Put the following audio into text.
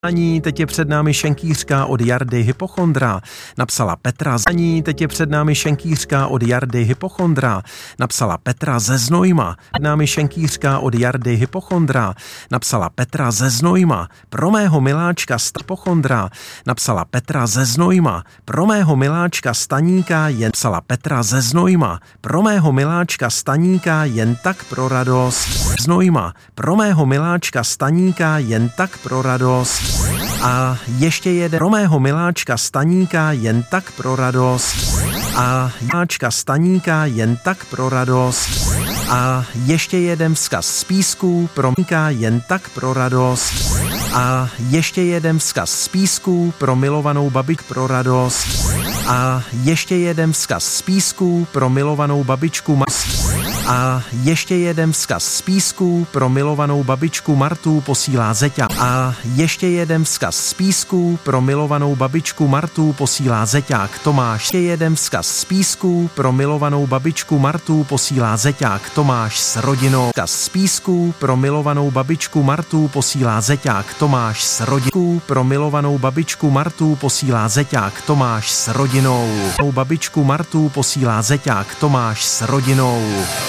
Ani teď je před námi šenkýřka od Jardy Hypochondra, napsala Petra. Ani teď je před námi šenkýřka od Jardy Hypochondra, napsala Petra ze Znojma. Před námi šenkýřka od Jardy Hypochondra, napsala Petra ze Znojma. Pro mého miláčka Hypochondra, napsala Petra ze Znojma. Pro mého miláčka Staníka jen psala Petra ze Znojma. Pro mého miláčka Staníka jen tak pro radost. Znojma. Pro mého miláčka Staníka jen tak pro radost. A ještě jeden pro mého miláčka Staníka jen tak pro radost. A miláčka Staníka jen tak pro radost. A ještě jeden vzkaz z písků pro Míka jen tak pro radost. A ještě jeden vzkaz z písků pro milovanou babičku pro radost. A ještě jeden vzkaz z písků pro milovanou babičku A ještě jeden vzkaz z písků pro milovanou babičku Martu posílá Zeťa. A ještě jeden vzkaz z písků pro milovanou babičku Martu posílá Zeťák Tomáš. Ještě jeden vzkaz z písků pro milovanou babičku Martu posílá Zeťák Tomáš s rodinou. Vzkaz z písků pro milovanou babičku Martu posílá Zeťák Tomáš s rodinou. Pro milovanou babičku Martu posílá Zeťák Tomáš s rodinou. Babičku Martu posílá Zeťák Tomáš s rodinou.